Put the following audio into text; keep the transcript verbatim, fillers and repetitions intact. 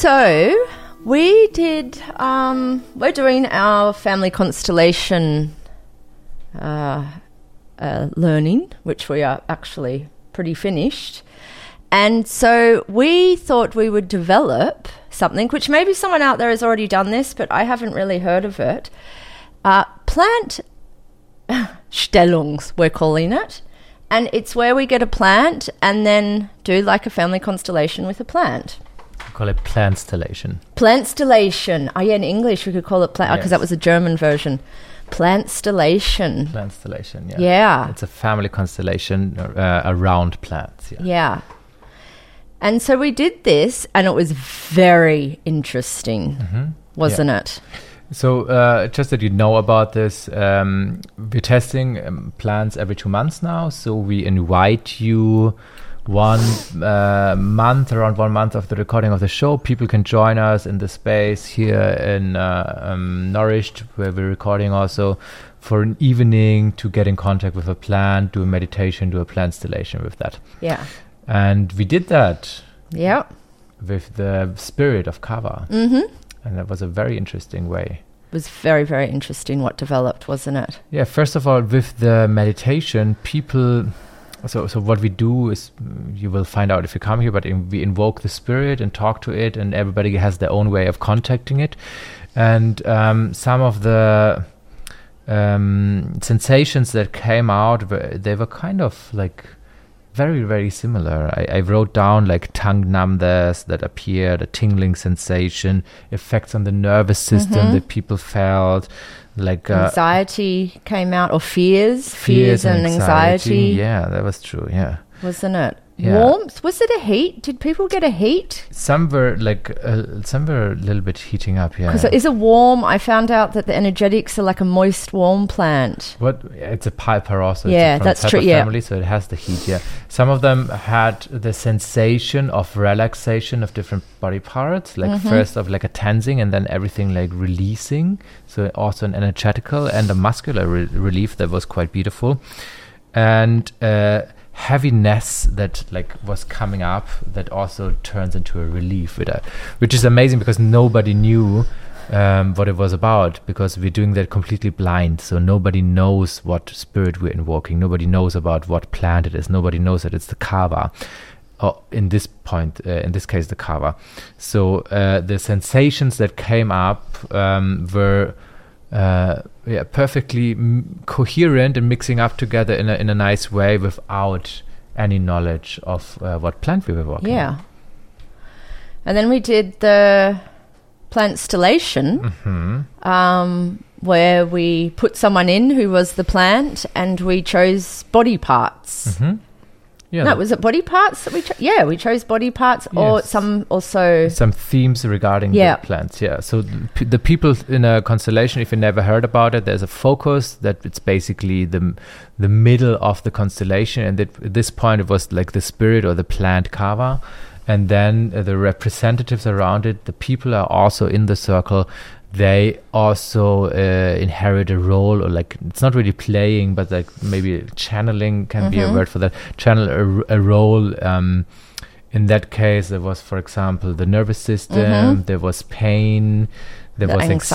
So we did, um, we're doing our family constellation uh, uh, learning, which we are actually pretty finished. And so we thought we would develop something, which maybe someone out there has already done this, but I haven't really heard of it. Uh, plant Stellungs, we're calling it. And it's where we get a plant and then do like a family constellation with a plant. We call it plantstellation. Plantstellation. Oh, yeah, in English we could call it plant, because Yes. that was a German version. Plantstellation. Plantstellation, yeah. Yeah. It's a family constellation uh, around plants, yeah. Yeah. And so we did this, and it was very interesting, Mm-hmm. wasn't Yeah. it? So uh, just that you know about this, um, we're testing um, plants every two months now. So we invite you one uh, month, around one month of the recording of the show. People can join us in the space here in uh, um, Norwich, where we're recording also, for an evening to get in contact with a plant, do a meditation, do a plantstellation with that. Yeah. And we did that Yeah. with the spirit of Kava. Mm-hmm. And that was a very interesting way. It was very, very interesting what developed, wasn't it? Yeah, first of all, with the meditation, people... So so what we do is, mm, you will find out if you come here, but in, we invoke the spirit and talk to it, and everybody has their own way of contacting it. And um, some of the um, sensations that came out, were, they were kind of like... very, very similar. I, I wrote down like tongue numbness that appeared, a tingling sensation, effects on the nervous system Mhm. that people felt, like uh, Anxiety came out, or fears. fears and anxiety. Yeah, that was true. Yeah, Wasn't it? Yeah. Warmth? Was it a heat? Did people get a heat? some were like uh, some were a little bit heating up. Yeah, Because is it warm? I found out that the energetics are like a moist, warm plant. What it's a piper also. Yeah, it's from that's the true, Piper yeah. family, so it has the heat. Yeah, some of them had the sensation of relaxation of different body parts, like Mhm. first of like a tensing, and then everything like releasing. So also an energetical and a muscular re- relief that was quite beautiful, and uh, heaviness that like was coming up that also turns into a relief, with a, which is amazing because nobody knew um, what it was about, because we're doing that completely blind. So nobody knows what spirit we're invoking. Nobody knows about what plant it is. Nobody knows that it's the kava. Or in this point, uh, in this case, the kava. So uh, the sensations that came up um, were uh, yeah, perfectly m- coherent and mixing up together in a in a nice way without any knowledge of uh, what plant we were working on. Yeah. And then we did the plantstellation, Mm-hmm. um, where we put someone in who was the plant, and we chose body parts. Mm-hmm. Yeah, No, that- was it body parts that we chose? Yeah, we chose body parts, or Yes. some also. some themes regarding Yeah. the plants. Yeah. So the, p- the people in a constellation, if you never heard about it, there's a focus that it's basically the the middle of the constellation, and that at this point it was like the spirit or the plant kava, and then uh, the representatives around it, the people are also in the circle. They also uh, inherit a role, or like it's not really playing, but like maybe channeling can be a Mhm. word for that. Channel a, r- a role. Um, in that case, there was, for example, the nervous system. Mhm. There was pain. There The was anxiety,